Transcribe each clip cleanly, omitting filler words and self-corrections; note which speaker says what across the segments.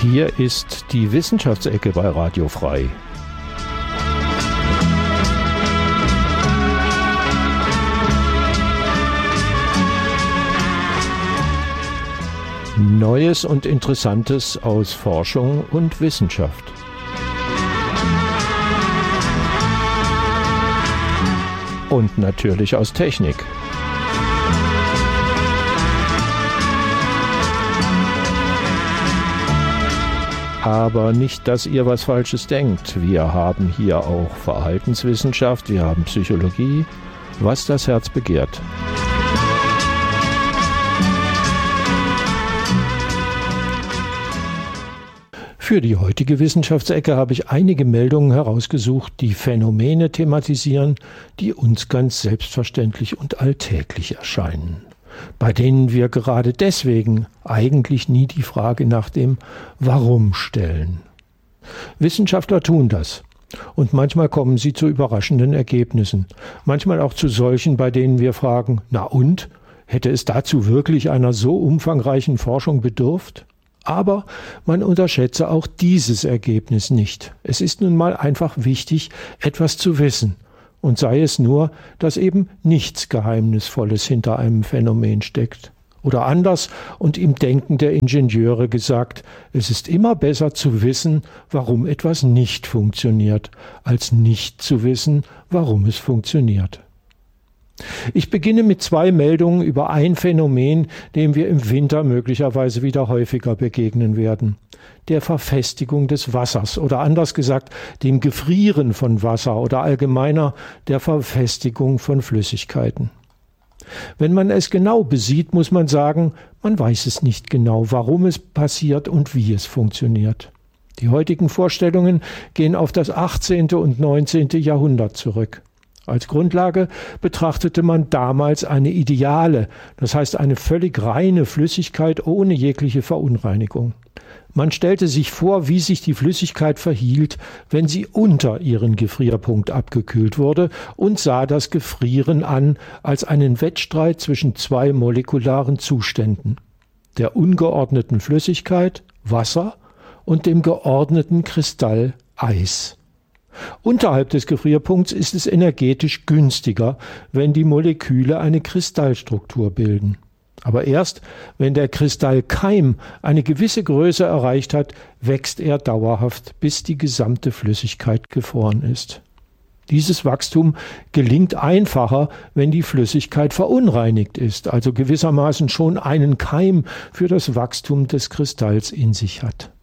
Speaker 1: Hier ist die Wissenschaftsecke bei Radio Frei. Neues und Interessantes aus Forschung und Wissenschaft. Und natürlich aus Technik. Aber nicht, dass ihr was Falsches denkt. Wir haben hier auch Verhaltenswissenschaft, wir haben Psychologie, was das Herz begehrt. Für die heutige Wissenschaftsecke habe ich einige Meldungen herausgesucht, die Phänomene thematisieren, die uns ganz selbstverständlich und alltäglich erscheinen, bei denen wir gerade deswegen eigentlich nie die Frage nach dem Warum stellen. Wissenschaftler tun das. Und manchmal kommen sie zu überraschenden Ergebnissen. Manchmal auch zu solchen, bei denen wir fragen, na und? Hätte es dazu wirklich einer so umfangreichen Forschung bedurft? Aber man unterschätze auch dieses Ergebnis nicht. Es ist nun mal einfach wichtig, etwas zu wissen. Und sei es nur, dass eben nichts Geheimnisvolles hinter einem Phänomen steckt. Oder anders und im Denken der Ingenieure gesagt, es ist immer besser zu wissen, warum etwas nicht funktioniert, als nicht zu wissen, warum es funktioniert. Ich beginne mit 2 Meldungen über ein Phänomen, dem wir im Winter möglicherweise wieder häufiger begegnen werden. Der Verfestigung des Wassers oder anders gesagt dem Gefrieren von Wasser oder allgemeiner der Verfestigung von Flüssigkeiten. Wenn man es genau besieht, muss man sagen, man weiß es nicht genau, warum es passiert und wie es funktioniert. Die heutigen Vorstellungen gehen auf das 18. und 19. Jahrhundert zurück. Als Grundlage betrachtete man damals eine ideale, das heißt eine völlig reine Flüssigkeit ohne jegliche Verunreinigung. Man stellte sich vor, wie sich die Flüssigkeit verhielt, wenn sie unter ihren Gefrierpunkt abgekühlt wurde und sah das Gefrieren an als einen Wettstreit zwischen 2 molekularen Zuständen, der ungeordneten Flüssigkeit, Wasser, und dem geordneten Kristall, Eis. Unterhalb des Gefrierpunkts ist es energetisch günstiger, wenn die Moleküle eine Kristallstruktur bilden. Aber erst, wenn der Kristallkeim eine gewisse Größe erreicht hat, wächst er dauerhaft, bis die gesamte Flüssigkeit gefroren ist. Dieses Wachstum gelingt einfacher, wenn die Flüssigkeit verunreinigt ist, also gewissermaßen schon einen Keim für das Wachstum des Kristalls in sich hat.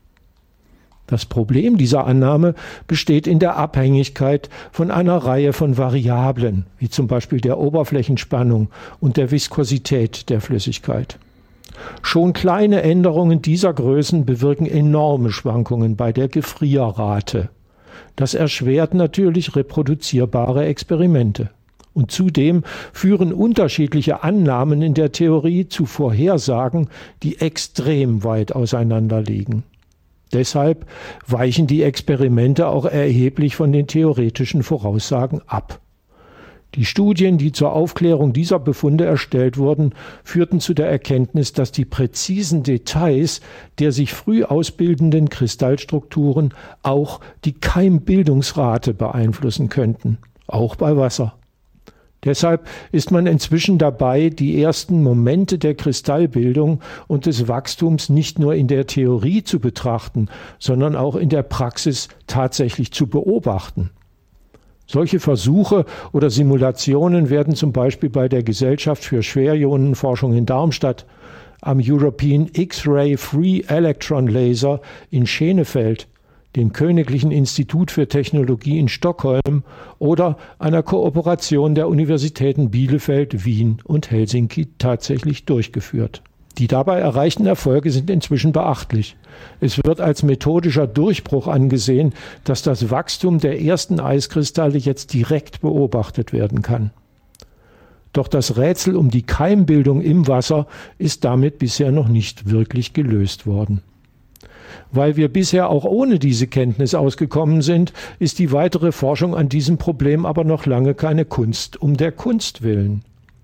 Speaker 1: Das Problem dieser Annahme besteht in der Abhängigkeit von einer Reihe von Variablen, wie zum Beispiel der Oberflächenspannung und der Viskosität der Flüssigkeit. Schon kleine Änderungen dieser Größen bewirken enorme Schwankungen bei der Gefrierrate. Das erschwert natürlich reproduzierbare Experimente. Und zudem führen unterschiedliche Annahmen in der Theorie zu Vorhersagen, die extrem weit auseinander liegen. Deshalb weichen die Experimente auch erheblich von den theoretischen Voraussagen ab. Die Studien, die zur Aufklärung dieser Befunde erstellt wurden, führten zu der Erkenntnis, dass die präzisen Details der sich früh ausbildenden Kristallstrukturen auch die Keimbildungsrate beeinflussen könnten, auch bei Wasser. Deshalb ist man inzwischen dabei, die ersten Momente der Kristallbildung und des Wachstums nicht nur in der Theorie zu betrachten, sondern auch in der Praxis tatsächlich zu beobachten. Solche Versuche oder Simulationen werden zum Beispiel bei der Gesellschaft für Schwerionenforschung in Darmstadt, am European X-Ray Free Electron Laser in Schenefeld, dem Königlichen Institut für Technologie in Stockholm oder einer Kooperation der Universitäten Bielefeld, Wien und Helsinki tatsächlich durchgeführt. Die dabei erreichten Erfolge sind inzwischen beachtlich. Es wird als methodischer Durchbruch angesehen, dass das Wachstum der ersten Eiskristalle jetzt direkt beobachtet werden kann. Doch das Rätsel um die Keimbildung im Wasser ist damit bisher noch nicht wirklich gelöst worden. Weil wir bisher auch ohne diese Kenntnis ausgekommen sind, ist die weitere Forschung an diesem Problem aber noch lange keine Kunst um der Kunst willen.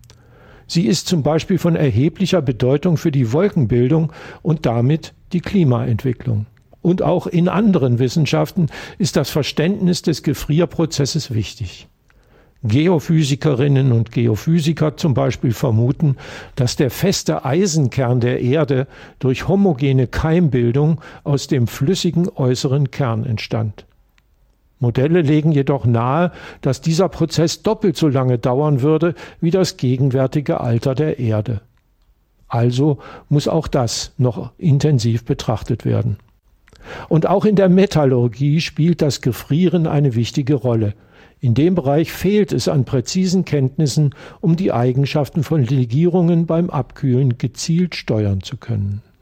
Speaker 1: Sie ist zum Beispiel von erheblicher Bedeutung für die Wolkenbildung und damit die Klimaentwicklung. und auch in anderen Wissenschaften ist das Verständnis des Gefrierprozesses wichtig. Geophysikerinnen und Geophysiker zum Beispiel vermuten, dass der feste Eisenkern der Erde durch homogene Keimbildung aus dem flüssigen äußeren Kern entstand. Modelle legen jedoch nahe, dass dieser Prozess doppelt so lange dauern würde wie das gegenwärtige Alter der Erde. Also muss auch das noch intensiv betrachtet werden. Und auch in der Metallurgie spielt das Gefrieren eine wichtige Rolle. In dem Bereich fehlt es an präzisen Kenntnissen, um die Eigenschaften von Legierungen beim Abkühlen gezielt steuern zu können.